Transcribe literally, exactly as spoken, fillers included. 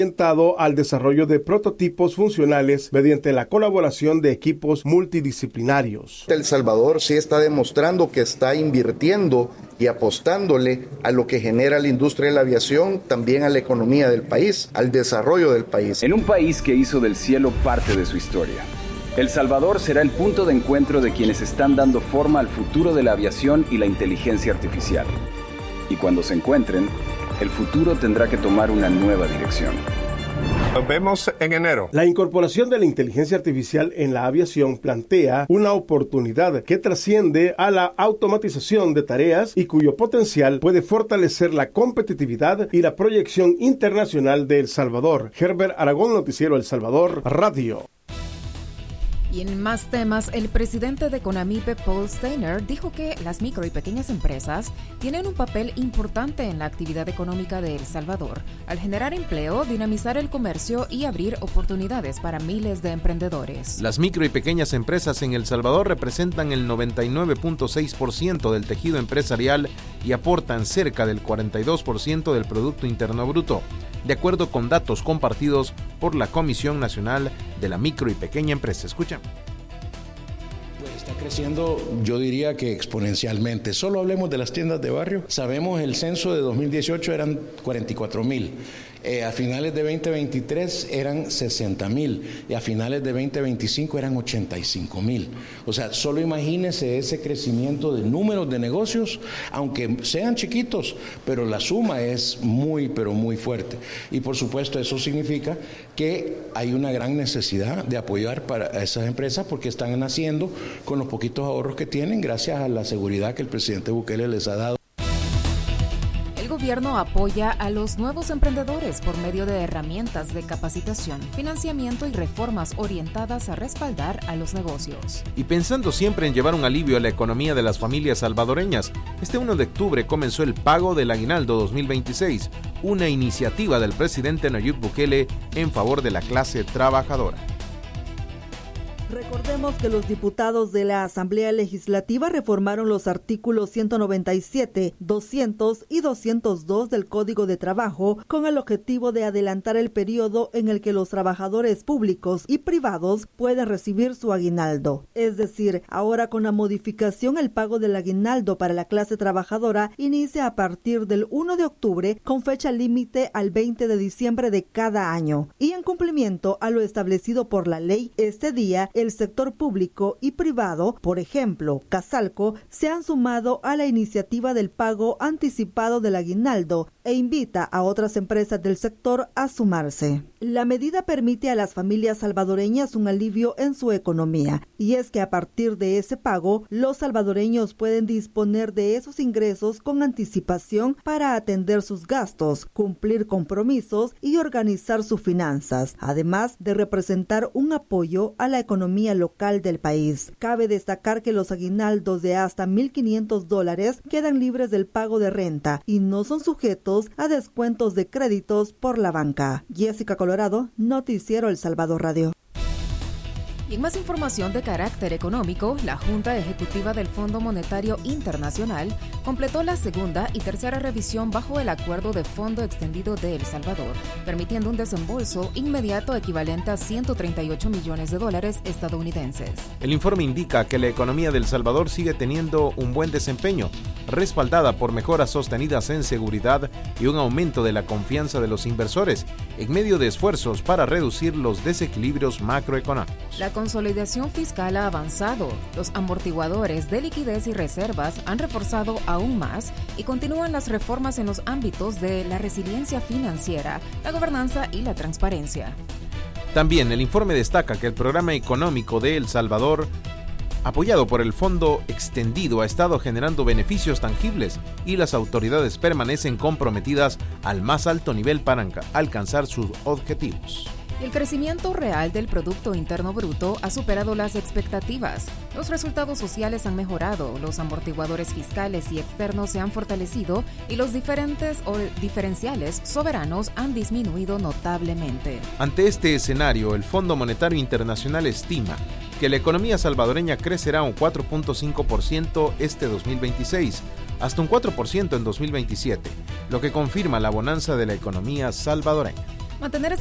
orientado al desarrollo de prototipos funcionales mediante la colaboración de equipos multidisciplinarios. El Salvador sí está demostrando que está invirtiendo y apostándole a lo que genera la industria de la aviación, también a la economía del país, al desarrollo del país. En un país que hizo del cielo parte de su historia, El Salvador será el punto de encuentro de quienes están dando forma al futuro de la aviación y la inteligencia artificial. Y cuando se encuentren, el futuro tendrá que tomar una nueva dirección. Nos vemos en enero. La incorporación de la inteligencia artificial en la aviación plantea una oportunidad que trasciende a la automatización de tareas y cuyo potencial puede fortalecer la competitividad y la proyección internacional de El Salvador. Herbert Aragón, Noticiero El Salvador, Radio. Y en más temas, el presidente de CONAMIPE, Paul Steiner, dijo que las micro y pequeñas empresas tienen un papel importante en la actividad económica de El Salvador, al generar empleo, dinamizar el comercio y abrir oportunidades para miles de emprendedores. Las micro y pequeñas empresas en El Salvador representan el noventa y nueve punto seis por ciento del tejido empresarial y aportan cerca del cuarenta y dos por ciento del Producto Interno Bruto, de acuerdo con datos compartidos por la Comisión Nacional de la Micro y Pequeña Empresa. Escuchen. Pues está creciendo, yo diría que exponencialmente. Solo hablemos de las tiendas de barrio. Sabemos el censo de dos mil dieciocho eran cuarenta y cuatro mil. Eh, a finales de veinte veintitrés eran sesenta mil y a finales de veinte veinticinco eran ochenta y cinco mil. O sea, solo imagínense ese crecimiento de números de negocios, aunque sean chiquitos, pero la suma es muy, pero muy fuerte. Y por supuesto eso significa que hay una gran necesidad de apoyar para esas empresas porque están naciendo con los poquitos ahorros que tienen gracias a la seguridad que el presidente Bukele les ha dado. El gobierno apoya a los nuevos emprendedores por medio de herramientas de capacitación, financiamiento y reformas orientadas a respaldar a los negocios. Y pensando siempre en llevar un alivio a la economía de las familias salvadoreñas, este primero de octubre comenzó el pago del aguinaldo dos mil veintiséis, una iniciativa del presidente Nayib Bukele en favor de la clase trabajadora. Recordemos que los diputados de la Asamblea Legislativa reformaron los artículos ciento noventa y siete, doscientos y doscientos dos del Código de Trabajo con el objetivo de adelantar el periodo en el que los trabajadores públicos y privados pueden recibir su aguinaldo. Es decir, ahora con la modificación el pago del aguinaldo para la clase trabajadora inicia a partir del primero de octubre con fecha límite al veinte de diciembre de cada año. Y en cumplimiento a lo establecido por la ley, este día el sector público y privado, por ejemplo, Casalco, se han sumado a la iniciativa del pago anticipado del aguinaldo e invita a otras empresas del sector a sumarse. La medida permite a las familias salvadoreñas un alivio en su economía, y es que a partir de ese pago, los salvadoreños pueden disponer de esos ingresos con anticipación para atender sus gastos, cumplir compromisos y organizar sus finanzas, además de representar un apoyo a la economía local del país. Cabe destacar que los aguinaldos de hasta mil quinientos dólares quedan libres del pago de renta y no son sujetos a descuentos de créditos por la banca. Jessica Colorado, Noticiero El Salvador Radio. Y en más información de carácter económico, la Junta Ejecutiva del Fondo Monetario Internacional completó la segunda y tercera revisión bajo el Acuerdo de Fondo Extendido de El Salvador, permitiendo un desembolso inmediato equivalente a ciento treinta y ocho millones de dólares estadounidenses. El informe indica que la economía de El Salvador sigue teniendo un buen desempeño, respaldada por mejoras sostenidas en seguridad y un aumento de la confianza de los inversores, en medio de esfuerzos para reducir los desequilibrios macroeconómicos. La consolidación fiscal ha avanzado, los amortiguadores de liquidez y reservas han reforzado aún más y continúan las reformas en los ámbitos de la resiliencia financiera, la gobernanza y la transparencia. También el informe destaca que el programa económico de El Salvador, apoyado por el Fondo Extendido, ha estado generando beneficios tangibles y las autoridades permanecen comprometidas al más alto nivel para alcanzar sus objetivos. El crecimiento real del Producto Interno Bruto ha superado las expectativas. Los resultados sociales han mejorado, los amortiguadores fiscales y externos se han fortalecido y los diferentes o diferenciales soberanos han disminuido notablemente. Ante este escenario, el Fondo Monetario Internacional estima que la economía salvadoreña crecerá un cuatro punto cinco por ciento este dos mil veintiséis, hasta un cuatro por ciento en dos mil veintisiete, lo que confirma la bonanza de la economía salvadoreña. Mantener